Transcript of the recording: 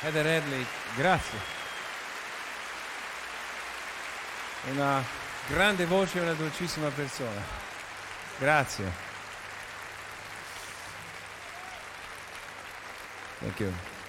Heather Hadley, grazie. Una grande voce e una dolcissima persona. Grazie. Thank you.